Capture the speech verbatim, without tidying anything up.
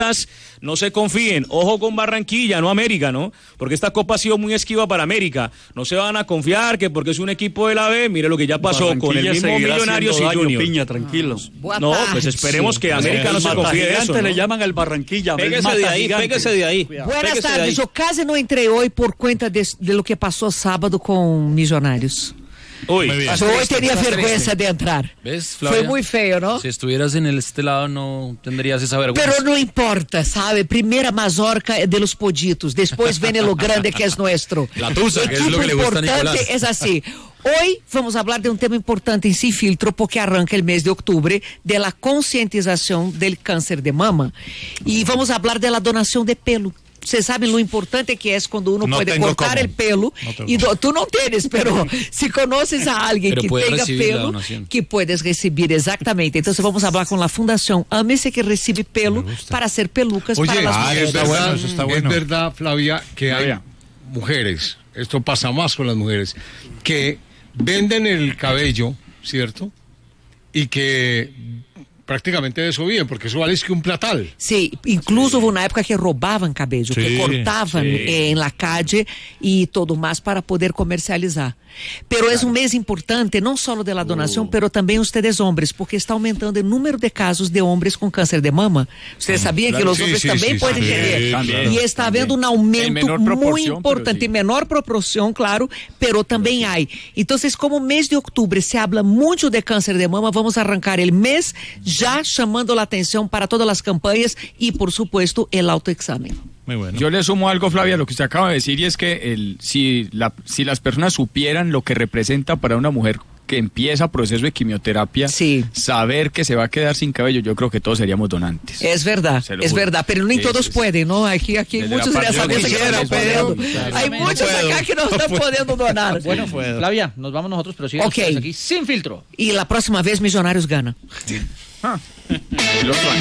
No se confíen, ojo con Barranquilla, no América, ¿no? Porque esta copa ha sido muy esquiva para América. No se van a confiar que porque es un equipo de la B, mire lo que ya pasó con el mismo Millonarios y Junior. Piña, tranquilo. No, pues esperemos sí. que América sí. no se confíe de eso, ¿no? Le llaman el Barranquilla. Pégase el de ahí, gigante. pégase de ahí. Buenas tardes, yo casi no entré hoy por cuenta de, de lo que pasó sábado con Millonarios. Uy, yo hoy tenía vergüenza de entrar. ¿Ves, Flavia? Fue muy feo, ¿no? Si estuvieras en este lado no tendrías esa vergüenza. Pero no importa, ¿sabe? Primera mazorca de los pollitos, después viene lo grande que es nuestro. La tusa, que es lo que le gusta a Nicolás. Es así. Hoy vamos a hablar de un tema importante en Sin Filtro porque arranca el mes de octubre de la concientización del cáncer de mama y vamos a hablar de la donación de pelo. Ustedes saben lo importante que es cuando uno no puede cortar cómo. el pelo no y do, tú no tienes, pero si conoces a alguien pero que tenga pelo, que puedes recibir, exactamente. Entonces vamos a hablar con la Fundación Amese que recibe pelo para hacer pelucas Oye, para las ah, mujeres. eso está bueno, eso está bueno. Es verdad, Flavia, que Flavia. hay mujeres, esto pasa más con las mujeres, que venden el cabello, ¿cierto? Y que prácticamente de eso viven, porque eso vale es que un platal. Sí, incluso hubo una época que robaban cabello, Sí, que cortaban sí. eh, en la calle y todo más para poder comercializar. Pero claro. Es un mes importante, no solo de la donación, uh. pero también ustedes hombres, porque está aumentando el número de casos de hombres con cáncer de mama. Ustedes uh, sabían claro. que los sí, hombres sí, también sí, pueden sí, tener. También, y está también. habiendo un aumento muy importante, en menor proporción, claro, pero también hay. Entonces, como mes de octubre se habla mucho de cáncer de mama, vamos a arrancar el mes ya llamando la atención para todas las campañas y, por supuesto, el autoexamen. Muy bueno. Yo le sumo algo, Flavia, a lo que usted acaba de decir, y es que el, si, la, si las personas supieran lo que representa para una mujer que empieza proceso de quimioterapia, sí. saber que se va a quedar sin cabello, yo creo que todos seríamos donantes. Es verdad, es juro. verdad, pero ni sí, todos sí, pueden, ¿no? Aquí, aquí hay muchos de esa mesa que no están pudiendo. Hay muchos no acá que no están pudiendo donar. Bueno, Flavia, nos vamos nosotros, pero siguen okay. aquí sin filtro. Y la próxima vez Millonarios gana. Ah. El otro año.